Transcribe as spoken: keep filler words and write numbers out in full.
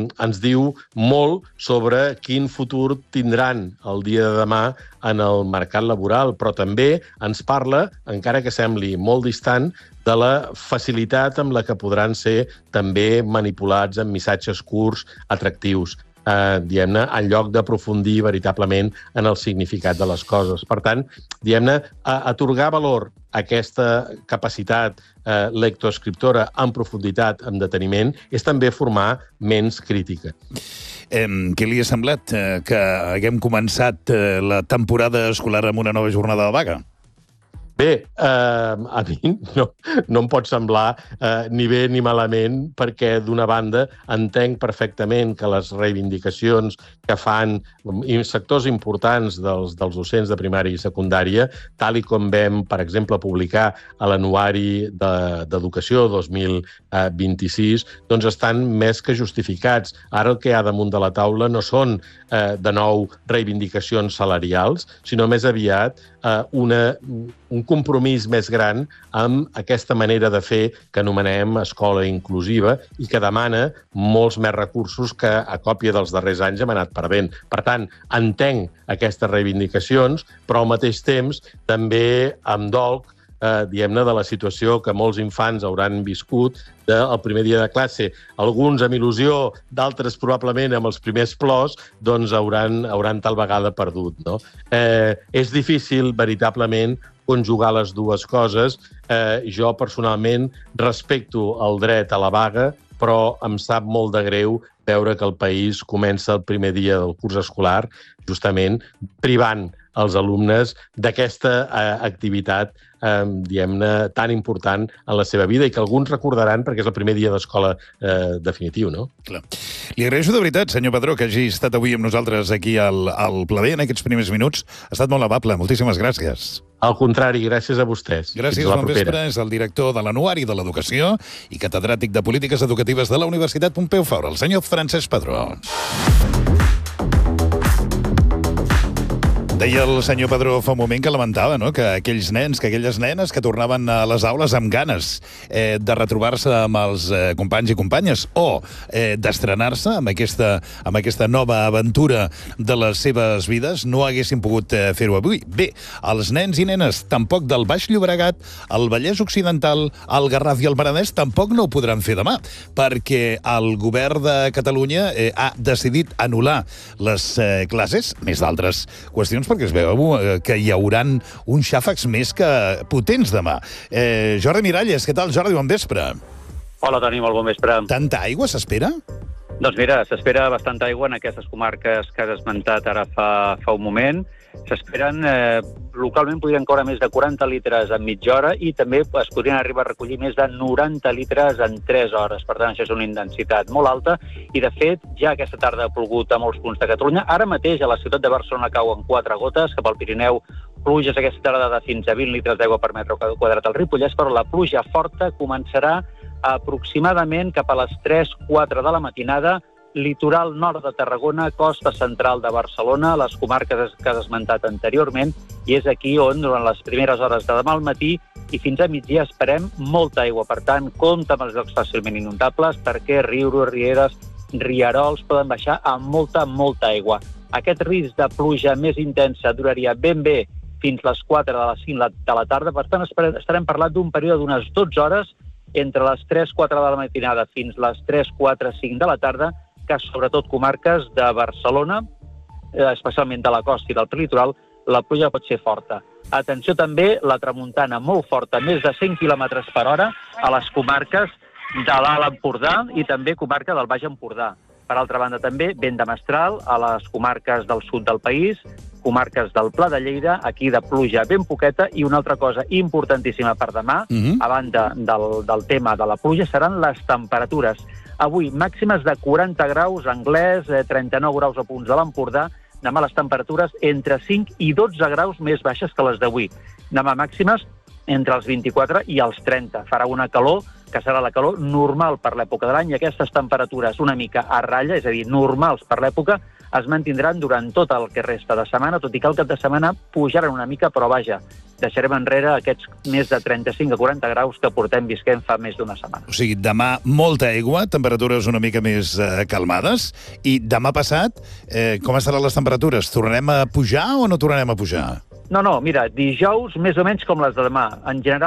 ens diu molt sobre quin futur tindran el dia de demà en el mercat laboral, però també ens parla, encara que sembli molt distant, de la facilitat amb la que podran ser també manipulats amb missatges curts, atractius, eh, diguem-ne, en lloc d'aprofundir veritablement en el significat de les coses. Per tant, diguem-ne, atorgar valor a aquesta capacitat eh, lectoescriptora en profunditat, en deteniment, és també formar ments crítica. Eh, què li ha semblat eh, que haguem començat eh, la temporada escolar amb una nova jornada de vaga? Bé, eh, a mi no, no em pot semblar eh, ni bé ni malament, perquè d'una banda entenc perfectament que les reivindicacions que fan sectors importants dels, dels docents de primària i secundària, tal i com vam, per exemple, publicar a l'anuari d'Educació dos mil vint-i-sis, doncs estan més que justificats. Ara el que hi ha damunt de la taula no són, eh, de nou, reivindicacions salarials, sinó més aviat eh, una, un compromís més gran amb aquesta manera de fer que anomenem escola inclusiva i que demana molts més recursos que a còpia dels darrers anys hem anat perdent. Per tant, entenc aquestes reivindicacions, però al mateix temps també em dolc eh, diguem-ne, de la situació que molts infants hauran viscut del primer dia de classe. Alguns amb il·lusió, d'altres probablement amb els primers plors, doncs hauran, hauran tal vegada perdut. No? Eh, és difícil, veritablement, conjugar les dues coses. Eh, jo, personalment, respecto el dret a la vaga, però em sap molt de greu veure que el país comença el primer dia del curs escolar justament privant els alumnes d'aquesta eh, activitat eh, diguem-ne, tan important en la seva vida i que alguns recordaran perquè és el primer dia d'escola eh, definitiu, no? Clar. Li agraeixo de veritat, senyor Padró, que hagi estat avui amb nosaltres aquí al, al Pla B en aquests primers minuts. Ha estat molt amable. Moltíssimes gràcies. Al contrari, gràcies a vostès. Gràcies, bon vespre. És el director de l'Anuari de l'Educació i catedràtic de Polítiques Educatives de la Universitat Pompeu Fabra, el senyor Francesc Padró. Deia el senyor Padró fa un moment que lamentava, no?, que aquells nens, que aquelles nenes que tornaven a les aules amb ganes eh, de retrobar-se amb els eh, companys i companyes o eh, d'estrenar-se amb aquesta, amb aquesta nova aventura de les seves vides, no haguessin pogut eh, fer-ho avui. Bé, els nens i nenes tampoc del Baix Llobregat, el Vallès Occidental, el Garraf i el Maranès tampoc no ho podran fer demà, perquè el govern de Catalunya eh, ha decidit anul·lar les eh, classes, més d'altres qüestions, perquè es veu que hi hauran uns xàfecs més que potents demà. Eh, Jordi Miralles, què tal, Jordi? Bon vespre. Hola, Toni, molt bon vespre. Tanta aigua s'espera? Doncs mira, s'espera bastanta aigua en aquestes comarques que has esmentat ara fa, fa un moment. S'esperen, eh, localment podrien caure més de quaranta litres en mitja hora i també es podrien arribar a recollir més de noranta litres en tres hores. Per tant, això és una intensitat molt alta i, de fet, ja aquesta tarda ha plogut a molts punts de Catalunya. Ara mateix a la ciutat de Barcelona cauen quatre gotes, cap al Pirineu pluges aquesta tarda de fins a vint litres d'aigua per metre quadrat al Ripollès, però la pluja forta començarà aproximadament cap a les tres quatre de la matinada, litoral nord de Tarragona, costa central de Barcelona, les comarques que has esmentat anteriorment, i és aquí on, durant les primeres hores de demà al matí i fins a migdia, esperem molta aigua. Per tant, compta amb els llocs fàcilment inundables, perquè rius, rieres, rierols poden baixar amb molta, molta aigua. Aquest risc de pluja més intensa duraria ben bé fins les quatre de les cinc de la tarda, per tant, estarem parlant d'un període d'unes dotze hores entre les tres quatre de la matinada fins les tres quatre cinc de la tarda, que sobretot comarques de Barcelona, especialment de la costa i del prelitoral, la pluja pot ser forta. Atenció també, la tramuntana molt forta, més de cent quilòmetres per hora a les comarques de l'Alt Empordà i també comarca del Baix Empordà. Per altra banda també, vent de mestral a les comarques del sud del país, comarques del Pla de Lleida, aquí de pluja ben poqueta, i una altra cosa importantíssima per demà, uh-huh. a banda del, del tema de la pluja, seran les temperatures. Avui, màximes de quaranta graus a Anglès, trenta-nou graus a punts de l'Empordà. Demà les temperatures entre cinc i dotze graus més baixes que les d'avui. Demà màximes entre els vint-i-quatre i els trenta. Farà una calor que serà la calor normal per l'època de l'any, i aquestes temperatures una mica a ratlla, és a dir, normals per l'època, es mantindran durant tot el que resta de setmana, tot i que el cap de setmana pujaran una mica, però vaja, deixarem enrere aquests més de trenta-cinc a quaranta graus que portem visquent fa més d'una setmana. O sigui, demà molta aigua, temperatures una mica més eh, calmades, i demà passat, eh, com estaran les temperatures? Tornarem a pujar o no tornarem a pujar? No, no, mira, dijous més o menys com les de demà. En general,